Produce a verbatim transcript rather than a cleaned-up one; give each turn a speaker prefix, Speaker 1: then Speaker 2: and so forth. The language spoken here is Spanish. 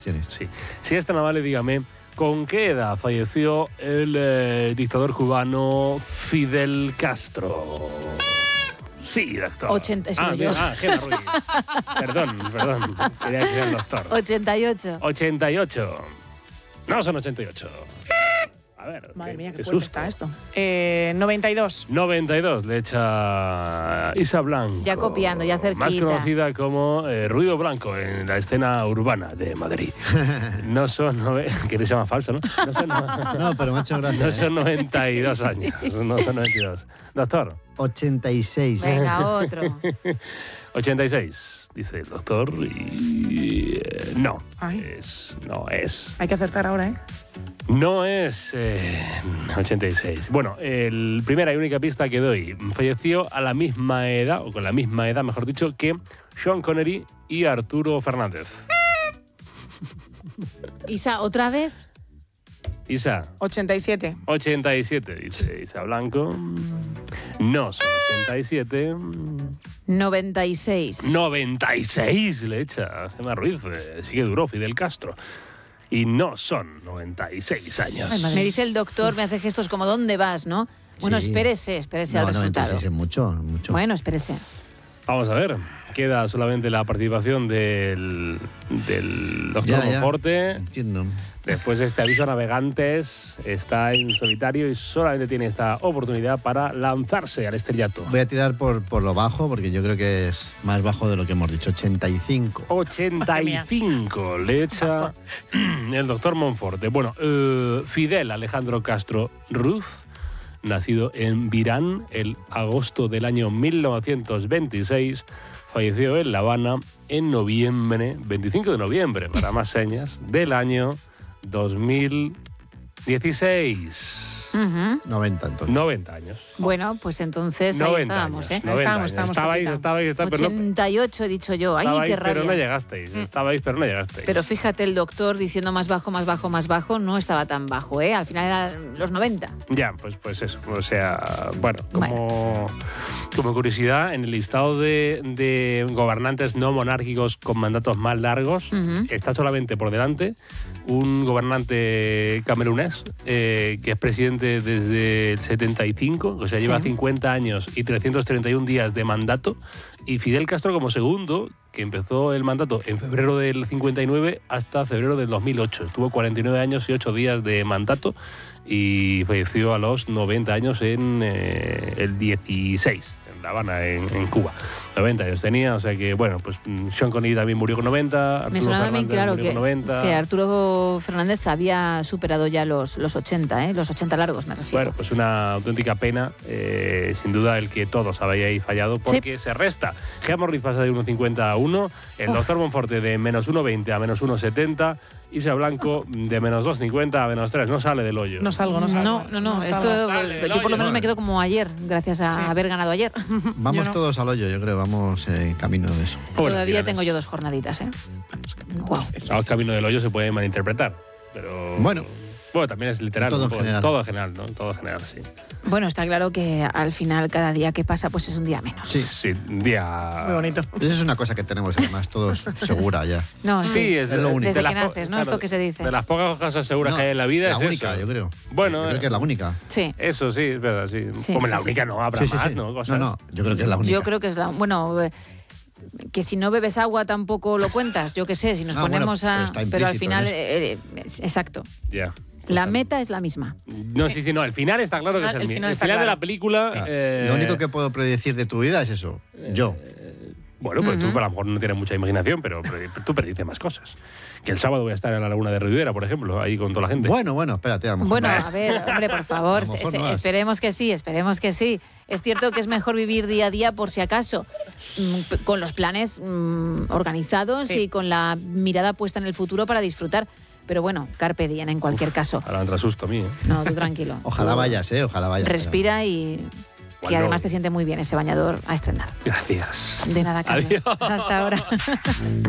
Speaker 1: Sí. Si esta no vale, dígame, ¿con qué edad falleció el eh, dictador cubano Fidel Castro? Sí, doctor.
Speaker 2: ochenta,
Speaker 1: ah,
Speaker 2: yo.
Speaker 1: ah, Gema Ruiz. Perdón, perdón. Quería decir el doctor.
Speaker 2: ochenta y ocho.
Speaker 1: ochenta y ocho. No son ochenta y ocho. A ver.
Speaker 3: Madre
Speaker 1: qué,
Speaker 3: mía, qué,
Speaker 1: qué
Speaker 3: fuerte
Speaker 1: susto.
Speaker 3: está esto. Eh, noventa y dos.
Speaker 1: noventa y dos le echa Isa Blanco.
Speaker 2: Ya copiando, ya cerquita.
Speaker 1: Más conocida como eh, Ruido Blanco en la escena urbana de Madrid. No son... nove- que te llama falso, ¿no? No son, no,
Speaker 4: No, pero me ha hecho gracia.
Speaker 1: no son noventa y dos años. No son noventa y dos. Doctor.
Speaker 4: ochenta y seis.
Speaker 2: Venga, otro.
Speaker 1: ochenta y seis, dice el doctor. Y... eh, no.
Speaker 3: Ay.
Speaker 1: Es, no es...
Speaker 3: Hay que acertar ahora, ¿eh?
Speaker 1: No es eh, ochenta y seis. Bueno, el primera y única pista que doy. Falleció a la misma edad, o con la misma edad, mejor dicho, que Sean Connery y Arturo Fernández.
Speaker 2: Isa, ¿otra vez?
Speaker 1: Isa,
Speaker 3: ochenta y siete.
Speaker 1: ochenta y siete, dice Isa Blanco. No son ochenta y siete.
Speaker 2: noventa y seis.
Speaker 1: noventa y seis le echa Gema Ruiz. Eh, sigue duro Fidel Castro. Y no son noventa y seis años.
Speaker 3: Ay, madre.
Speaker 2: Me dice el doctor, me hace gestos como ¿dónde vas, no? Bueno,
Speaker 4: Sí.
Speaker 2: espérese, espérese
Speaker 4: No,
Speaker 2: al resultado.
Speaker 4: noventa y seis es mucho, mucho.
Speaker 2: Bueno, espérese.
Speaker 1: Vamos a ver. Queda solamente la participación del, del doctor
Speaker 4: Ya, ya.
Speaker 1: Monforte.
Speaker 4: Entiendo.
Speaker 1: Después de este aviso a navegantes, está en solitario y solamente tiene esta oportunidad para lanzarse al estrellato.
Speaker 4: Voy a tirar por, por lo bajo, porque yo creo que es más bajo de lo que hemos dicho. ochenta y cinco.
Speaker 1: ochenta y cinco le echa el doctor Monforte. Bueno, eh, Fidel Alejandro Castro Ruz, nacido en Virán el agosto del año mil novecientos veintiséis, falleció en La Habana en noviembre, veinticinco de noviembre, para más señas, del año dos mil dieciséis.
Speaker 2: Ujú.
Speaker 4: noventa entonces.
Speaker 1: noventa años.
Speaker 2: Bueno, pues entonces ahí
Speaker 1: noventa
Speaker 2: estábamos,
Speaker 1: años.
Speaker 2: ¿eh?
Speaker 1: noventa
Speaker 3: Estábamos,
Speaker 1: años.
Speaker 3: estábamos
Speaker 1: Estabais,
Speaker 3: cerquita.
Speaker 1: estabais, estabais, pero no,
Speaker 2: ochenta y ocho he dicho yo. Ay,
Speaker 1: estabais,
Speaker 2: qué
Speaker 1: pero
Speaker 2: rabia.
Speaker 1: no llegasteis. Estabais, pero no llegasteis.
Speaker 2: Pero fíjate, el doctor diciendo más bajo, más bajo, más bajo, no estaba tan bajo, ¿eh? Al final eran los noventa.
Speaker 1: Ya, pues, pues eso. O sea, bueno, como, como curiosidad, en el listado de, de gobernantes no monárquicos con mandatos más largos,
Speaker 2: Ujú.
Speaker 1: está solamente por delante un gobernante camerunés eh, que es presidente desde el setenta y cinco, o sea, lleva
Speaker 2: Sí.
Speaker 1: cincuenta años y trescientos treinta y un días de mandato, y Fidel Castro como segundo, que empezó el mandato en febrero del cincuenta y nueve hasta febrero del dos mil ocho. Estuvo cuarenta y nueve años y ocho días de mandato y falleció a los noventa años en eh, el dieciséis. La Habana, en, en Cuba. noventa años tenía, o sea que, bueno, pues mm, Sean Connery también murió con noventa, Arturo
Speaker 2: Me sonaba bien
Speaker 1: Fernández
Speaker 2: claro
Speaker 1: murió
Speaker 2: que,
Speaker 1: con noventa.
Speaker 2: que Arturo Fernández había superado ya los, los ochenta, ¿eh? Los ochenta largos, me refiero.
Speaker 1: Bueno, pues una auténtica pena, eh, sin duda, el que todos habíais fallado, porque se resta. Gema Ruiz pasa de uno cincuenta a uno, el
Speaker 2: Uf.
Speaker 1: doctor Monforte de menos uno veinte a menos uno setenta, Isa Blanco de menos dos cincuenta a menos tres, no sale del hoyo.
Speaker 3: No salgo, no salgo.
Speaker 2: No, no, no.
Speaker 3: salgo.
Speaker 2: Esto,
Speaker 1: Dale,
Speaker 2: yo por lo
Speaker 1: oye.
Speaker 2: menos me quedo como ayer, gracias a
Speaker 3: Sí.
Speaker 2: haber ganado ayer.
Speaker 4: Vamos
Speaker 3: Yo no.
Speaker 4: todos al hoyo, yo creo. Vamos en camino de eso.
Speaker 1: Bueno,
Speaker 2: Todavía
Speaker 1: finales.
Speaker 2: tengo yo dos jornaditas, ¿eh? Guau.
Speaker 1: El camino del hoyo se puede malinterpretar, pero...
Speaker 4: Bueno.
Speaker 1: Bueno, también es literal.
Speaker 4: Todo
Speaker 1: ¿no?
Speaker 4: en general.
Speaker 1: Todo en general, ¿no? Todo en general, sí.
Speaker 2: Bueno, está claro que al final cada día que pasa pues es un día menos.
Speaker 4: Sí.
Speaker 1: Sí, un día...
Speaker 3: Muy bonito.
Speaker 4: Esa es una cosa que tenemos además todos segura ya.
Speaker 2: No,
Speaker 1: Sí, es,
Speaker 4: Es lo único.
Speaker 2: Desde
Speaker 1: de las
Speaker 2: que
Speaker 1: po-
Speaker 2: naces, ¿no? Esto que se dice.
Speaker 1: De las pocas cosas seguras
Speaker 4: No,
Speaker 1: que hay en la vida
Speaker 4: la
Speaker 1: es
Speaker 4: única,
Speaker 1: eso.
Speaker 4: yo creo.
Speaker 1: Bueno,
Speaker 4: Yo creo que es la única.
Speaker 2: Sí.
Speaker 1: eso sí, es verdad, sí.
Speaker 2: Sí,
Speaker 1: Como
Speaker 2: sí,
Speaker 1: la
Speaker 2: sí.
Speaker 1: única no habrá
Speaker 4: Sí, sí,
Speaker 1: más,
Speaker 4: sí.
Speaker 1: ¿no?
Speaker 4: No,
Speaker 1: Cosas.
Speaker 4: no, yo creo que es la única.
Speaker 2: Yo creo que es la... Bueno, eh, que si no bebes agua tampoco lo cuentas, yo qué sé, si nos
Speaker 4: Ah, bueno,
Speaker 2: ponemos
Speaker 4: pero
Speaker 2: a...
Speaker 4: está
Speaker 2: Pero al
Speaker 4: implícito
Speaker 2: final...
Speaker 4: en
Speaker 2: eh, eh, exacto.
Speaker 1: Ya.
Speaker 2: La meta es la misma.
Speaker 1: No, sí, sí, no. El final está claro que es
Speaker 3: El
Speaker 1: el, mi-
Speaker 3: final
Speaker 1: el
Speaker 3: está
Speaker 1: final de
Speaker 3: claro.
Speaker 1: la película.
Speaker 4: O sea,
Speaker 1: eh,
Speaker 4: Lo único que puedo predecir de tu vida es eso. Yo.
Speaker 1: Bueno, pues
Speaker 2: Ujú.
Speaker 1: tú a lo mejor no tienes mucha imaginación, pero, pero tú predices más cosas. Que el sábado voy a estar en la Laguna de Ribera, por ejemplo, ahí con toda la gente.
Speaker 4: Bueno, bueno, espérate, a lo mejor.
Speaker 2: Bueno,
Speaker 4: no.
Speaker 2: a ver, hombre, por favor,
Speaker 4: A lo mejor
Speaker 2: es-
Speaker 4: no vas.
Speaker 2: esperemos que sí, esperemos que sí. Es cierto que es mejor vivir día a día por si acaso, mm, p- con los planes mm, organizados
Speaker 3: Sí.
Speaker 2: y con la mirada puesta en el futuro para disfrutar. Pero bueno, carpe diem en cualquier caso.
Speaker 1: Ahora me entra susto a mí, ¿eh?
Speaker 2: No, tú tranquilo.
Speaker 4: Ojalá
Speaker 2: Tú
Speaker 4: vayas, ¿eh? Ojalá vayas.
Speaker 2: Respira y que
Speaker 1: Cuando-
Speaker 2: además te siente muy bien ese bañador a estrenar.
Speaker 1: Gracias.
Speaker 2: De nada, Carlos.
Speaker 1: Adiós.
Speaker 2: Hasta ahora.